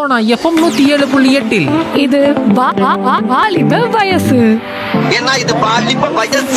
Sona FM 107.8 இது வாலிப வயசு. ஏன்னா இது பாலிப்ப வயசு.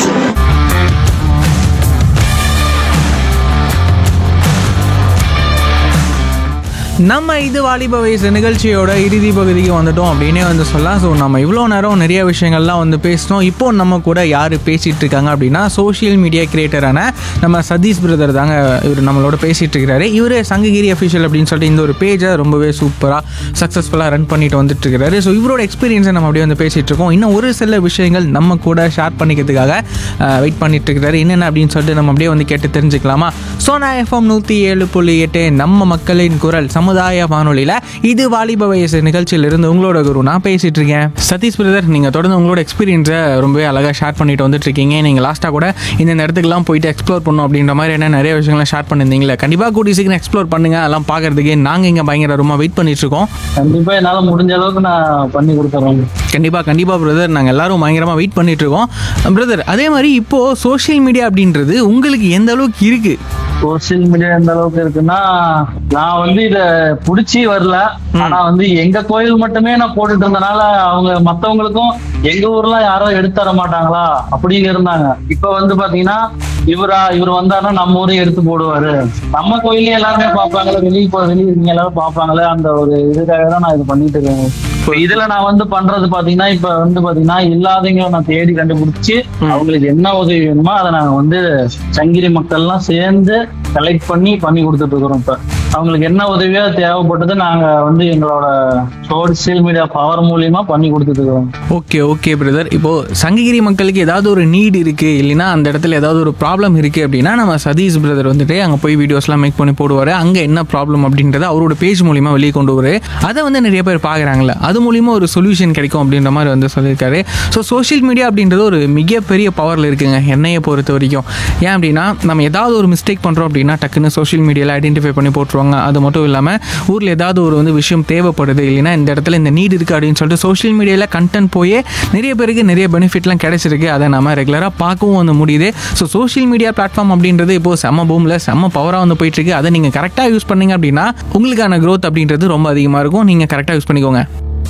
நம்ம இது வாலிப வயசு நிகழ்ச்சியோட இறுதி பகுதிக்கு வந்துட்டோம் அப்படின்னே வந்து சொல்லலாம். ஸோ நம்ம இவ்வளோ நேரம் நிறைய விஷயங்கள்லாம் வந்து பேசினோம். இப்போ நம்ம கூட யார் பேசிகிட்டு இருக்காங்க அப்படின்னா சோஷியல் மீடியா கிரியேட்டரான நம்ம சதீஷ் பிரதர் தாங்க. இவர் நம்மளோட பேசிகிட்டு இருக்கிறாரு. இவர் சங்ககிரி அஃபிஷியல் அப்படின்னு சொல்லிட்டு இந்த ஒரு பேஜை ரொம்பவே சூப்பராக சக்ஸஸ்ஃபுல்லாக ரன் பண்ணிட்டு வந்துட்டு இருக்கிறாரு. ஸோ இவரோட எக்ஸ்பீரியன்ஸை நம்ம அப்படியே வந்து பேசிகிட்டு இருக்கோம். இன்னும் ஒரு சில விஷயங்கள் நம்ம கூட ஷேர் பண்ணிக்கிறதுக்காக வெயிட் பண்ணிட்டு இருக்கிறாரு. என்னென்ன அப்படின்னு சொல்லிட்டு நம்ம அப்படியே வந்து கேட்டு தெரிஞ்சுக்கலாமா? சோனா எஃப்எம் 107.8 நம்ம மக்களின் குரல் சமுதாய வானொலியில் இது வாலிப வயசு நிகழ்ச்சியிலிருந்து உங்களோட குரு நான் பேசிட்டு இருக்கேன். சதீஷ் பிரதர், நீங்கள் தொடர்ந்து உங்களோட எக்ஸ்பீரியன்ஸை ரொம்பவே அழகாக ஷேர் பண்ணிட்டு வந்துட்டு இருக்கீங்க. நீங்கள் லாஸ்ட்டாக கூட இந்த இடத்துக்குலாம் போயிட்டு எக்ஸ்ப்ளோர் பண்ணணும் அப்படின்ற மாதிரி என்ன நிறைய விஷயங்களை ஷேர் பண்ணியிருந்தீங்களே. கண்டிப்பாக கூடி சீக்கிரம் எக்ஸ்ப்ளோர் பண்ணுங்க. அதெல்லாம் பார்க்கறதுக்கு நாங்கள் இங்கே பயங்கர ரொம்ப வெயிட் பண்ணிட்டு இருக்கோம். கண்டிப்பா என்னால முடிஞ்ச அளவுக்கு நான் பண்ணி கொடுத்துறோம். கண்டிப்பாக பிரதர், நாங்கள் எல்லாரும் பயங்கரமாக வெயிட் பண்ணிட்டு இருக்கோம். பிரதர், அதே மாதிரி இப்போ சோஷியல் மீடியா அப்படின்றது உங்களுக்கு எந்த அளவுக்கு இருக்கு? சோசியல் மீடியா எந்த அளவுக்கு இருக்குன்னா, நான் வந்து இத புடிச்சு வரல. ஆனா வந்து எங்க கோயில் மட்டுமே நான் போட்டுட்டு இருந்தனால அவங்க மத்தவங்களுக்கும் எங்க ஊர்ல யாரும் எடுத்து தர மாட்டாங்களா அப்படிங்க இருந்தாங்க. இப்ப வந்து பாத்தீங்கன்னா இவர் வந்தாருன்னா நம்ம ஊரையும் எடுத்து போடுவாரு, நம்ம கோயிலையும் எல்லாருமே பார்ப்பாங்களே, வெளியே நீங்க எல்லாரும் பார்ப்பாங்களே, அந்த ஒரு இதுக்காக தான் நான் இது பண்ணிட்டு இருக்கேன். இப்ப இதுல நான் வந்து பண்றது பாத்தீங்கன்னா, இப்ப வந்து பாத்தீங்கன்னா இல்லாதவங்களை நான் தேடி கண்டுபிடிச்சு அவங்களுக்கு என்ன உதவி வேணுமோ அதை நாங்க வந்து சங்கிரி மக்கள் எல்லாம் சேர்ந்து கலெக்ட் பண்ணி கொடுத்துட்டு இருக்கிறோம். இப்ப அவங்களுக்கு என்ன உதவியோ தேவைப்பட்டது நாங்க வந்து எங்களோட சோசியல் மீடியா பவர் மூலியமா பண்ணி கொடுத்துட்டு இருக்கோம். ஓகே பிரதர், இப்போ சங்ககிரி மக்களுக்கு ஏதாவது ஒரு நீட் இருக்கு, இல்லைன்னா அந்த இடத்துல ஏதாவது ஒரு ப்ராப்ளம் இருக்கு அப்படின்னா நம்ம சதீஷ் பிரதர் வந்துட்டு அங்கே போய் வீடியோஸ்லாம் மேக் பண்ணி போடுவாரு. அங்கே என்ன ப்ராப்ளம் அப்படின்றத அவரோட பேஜ் மூலியமா வெளியே கொண்டு வருவாரு. அதை வந்து நிறைய பேர் பார்க்குறாங்களே, அது மூலியமா ஒரு சொல்யூஷன் கிடைக்கும் அப்படின்ற மாதிரி வந்து சொல்லியிருக்காரு. ஸோ சோஷியல் மீடியா அப்படின்றது ஒரு மிகப்பெரிய பவரில் இருக்குங்க என்னையை பொறுத்த வரைக்கும். ஏன் அப்படின்னா நம்ம ஏதாவது ஒரு மிஸ்டேக் பண்ணுறோம் அப்படின்னா டக்குன்னு சோஷியல் மீடியாவில் ஐடென்டிஃபை பண்ணி போட்டுருவாங்க. அது மட்டும் இல்லாமல் ஊரில் ஏதாவது ஒரு வந்து விஷயம் தேவைப்படுது, இல்லைன்னா இந்த இடத்துல இந்த நீட் இருக்குது அப்படின்னு சொல்லிட்டு சோஷியல் மீடியாவில் கண்டென்ட் போய் நிறைய பேருக்கு நிறைய பெனிஃபிட்லாம் கிடைச்சிருக்கு. அதை நம்ம ரெகுலராக பார்க்கவும் வந்து முடியுது. ஸோ சோஷியல் மீடியா பிளாட்ஃபார்ம் அப்படின்றது இப்போது செம்ம பூமில் செம்ம பவராக வந்து போயிட்டுருக்கு. அதை நீங்கள் கரெக்டாக யூஸ் பண்ணீங்க அப்படின்னா உங்களுக்கான க்ரோத் அப்படின்றது ரொம்ப அதிகமாக இருக்கும். நீங்கள் கரெக்டாக யூஸ் பண்ணிக்கோங்க.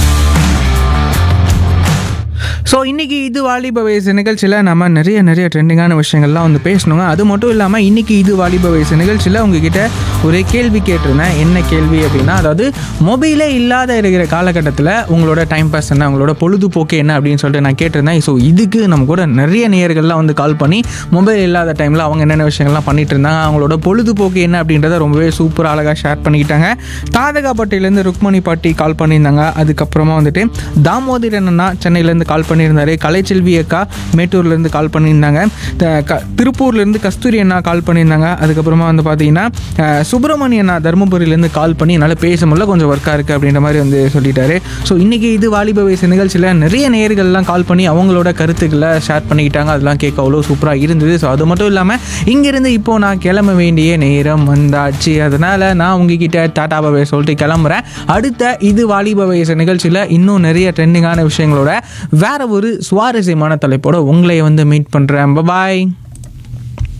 ஸோ இன்றைக்கி இது வாலிப வயசு நிகழ்ச்சியில் நம்ம நிறைய ட்ரெண்டிங்கான விஷயங்கள்லாம் வந்து பேசணுங்க. அது மட்டும் இல்லாமல் இன்றைக்கி இது வாலிப வயசு நிகழ்ச்சியில் உங்ககிட்ட ஒரு கேள்வி கேட்டிருந்தேன். என்ன கேள்வி அப்படின்னா, அதாவது மொபைலே இல்லாத இருக்கிற காலகட்டத்தில் உங்களோட டைம் பாஸ் என்ன, உங்களோட பொழுதுபோக்கு என்ன அப்படின்னு சொல்லிட்டு நான் கேட்டிருந்தேன். ஸோ இதுக்கு நம்ம கூட நிறைய நேயர்கள்லாம் வந்து கால் பண்ணி மொபைல் இல்லாத டைமில் அவங்க என்னென்ன விஷயங்கள்லாம் பண்ணிட்டு இருந்தாங்க, அவங்களோட பொழுதுபோக்கு என்ன அப்படின்றத ரொம்பவே சூப்பராக அழகாக ஷேர் பண்ணிக்கிட்டாங்க. தாதகாப்பட்டியிலேருந்து ருக்மணி பாட்டி கால் பண்ணியிருந்தாங்க. அதுக்கப்புறமா வந்துட்டு தாமோதரன் அண்ணா சென்னையிலேருந்து கால் பண்ணியிருந்தாரு. கலைச்செல்வி அக்கா மேட்டூர்லேருந்து கால் பண்ணியிருந்தாங்க. திருப்பூர்லேருந்து கஸ்தூரி அண்ணா கால் பண்ணியிருந்தாங்க. அதுக்கப்புறமா வந்து பார்த்தீங்கன்னா சுப்பிரமணிய அண்ணா தருமபுரியிலேருந்து கால் பண்ணி என்னால் பேச முடியல, கொஞ்சம் ஒர்க்காக இருக்குது அப்படின்ற மாதிரி வந்து சொல்லிட்டாரு. ஸோ இன்றைக்கி இது வாலிப வயசு நிகழ்ச்சியில் நிறைய நேயர்கள்லாம் கால் பண்ணி அவங்களோட கருத்துக்களை ஷேர் பண்ணிக்கிட்டாங்க. அதெல்லாம் கேட்க அவ்வளோ சூப்பராக இருந்தது. ஸோ அது மட்டும் இல்லாமல் இங்கேருந்து இப்போது நான் கிளம்ப வேண்டிய நேரம் வந்தாச்சு. அதனால் நான் உங்ககிட்ட டாட்டாபாவை சொல்லிட்டு கிளம்புறேன். அடுத்த இது வாலிப வயசு நிகழ்ச்சியில் இன்னும் நிறைய ட்ரெண்டிங்கான விஷயங்களோட வேற ஒரு சுவாரஸ்யமான தலைப்போட உங்களை வந்து மீட் பண்ணுறேன். பாய்.